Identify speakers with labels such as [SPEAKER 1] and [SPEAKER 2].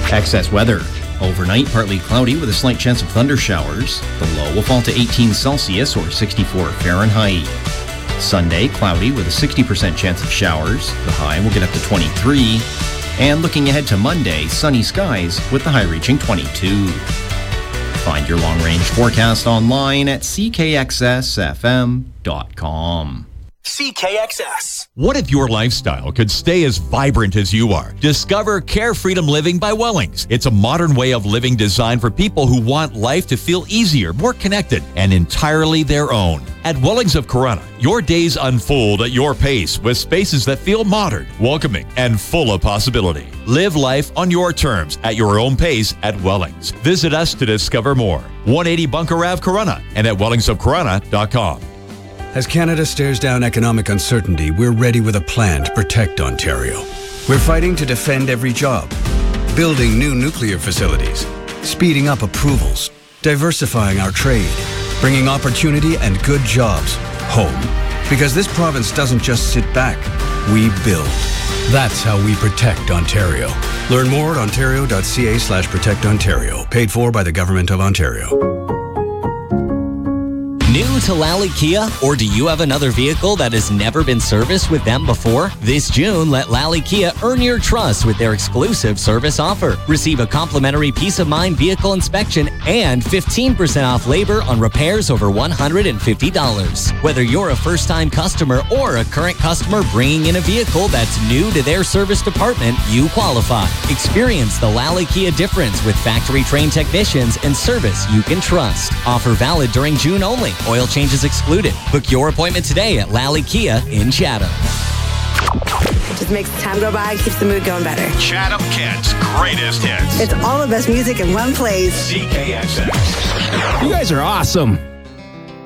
[SPEAKER 1] Excess weather. Overnight, partly cloudy with a slight chance of thunder showers. The low will fall to 18 Celsius or 64 Fahrenheit. Sunday, cloudy with a 60% chance of showers. The high will get up to 23. And looking ahead to Monday, sunny skies with the high reaching 22. Find your long-range forecast online at ckxsfm.com.
[SPEAKER 2] CKXS.
[SPEAKER 3] What if your lifestyle could stay as vibrant as you are? Discover Care Freedom Living by Wellings. It's a modern way of living designed for people who want life to feel easier, more connected, and entirely their own. At Wellings of Corunna, your days unfold at your pace with spaces that feel modern, welcoming, and full of possibility. Live life on your terms at your own pace at Wellings. Visit us to discover more. 180 Bunker Ave, Corunna, and at wellingsofcorunna.com.
[SPEAKER 4] As Canada stares down economic uncertainty, we're ready with a plan to protect Ontario. We're fighting to defend every job, building new nuclear facilities, speeding up approvals, diversifying our trade, bringing opportunity and good jobs home. Because this province doesn't just sit back, we build. That's how we protect Ontario. Learn more at ontario.ca/protectontario. Paid for by the Government of Ontario.
[SPEAKER 5] New to Lally Kia? Or do you have another vehicle that has never been serviced with them before? This June, let Lally Kia earn your trust with their exclusive service offer. Receive a complimentary peace of mind vehicle inspection and 15% off labor on repairs over $150. Whether you're a first-time customer or a current customer bringing in a vehicle that's new to their service department, you qualify. Experience the Lally Kia difference with factory-trained technicians and service you can trust. Offer valid during June only. Oil changes excluded. Book your appointment today at Lally Kia in Chatham.
[SPEAKER 6] It just makes time go by, keeps the mood going better.
[SPEAKER 2] Chatham Kent's greatest hits.
[SPEAKER 6] It's all the best music in one place.
[SPEAKER 2] CKXS.
[SPEAKER 7] You guys are awesome.